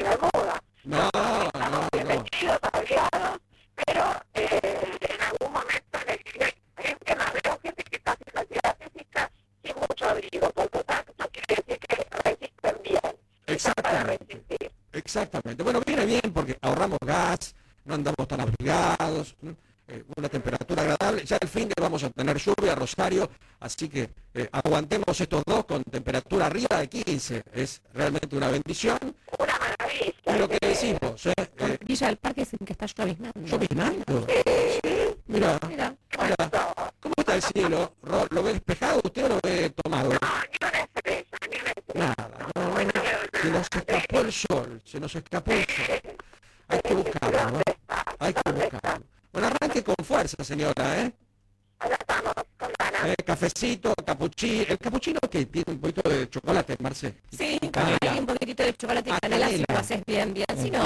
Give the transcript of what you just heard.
viene de moda. No, no, no. Todavía no, pero en algún momento le dije, es que no veo gente que está haciendo actividad física sin mucho abrigo, por lo tanto quiere decir que resisten bien. Exactamente. Exactamente. Bueno, viene bien porque ahorramos gas, no andamos tan abrigados, ¿no? Una temperatura agradable. Ya al fin de vamos a tener lluvia, Rosario, así que aguantemos estos dos con temperatura arriba de 15. Es realmente una bendición. Una maravilla. Y lo que decimos, Villa del Parque dicen que está lloviznando. ¿Lloviznando? Mira, mira. ¿Cómo está el cielo? ¿Lo ve despejado usted o lo ve tomado? No, ni una estrella, ni una estrella. Nada, no. Se nos escapó el sol, se nos escapó el sol. Hay que buscarlo, ¿no? Hay que buscarlo. Bueno, arranque con fuerza, señora, ¿eh? Ahora estamos con ganas. Cafecito, capuchino. ¿El capuchino que tiene un poquito de chocolate, Marce? Sí, Canela. hay un poquitito de chocolate y canela si lo haces bien, bien. Si no,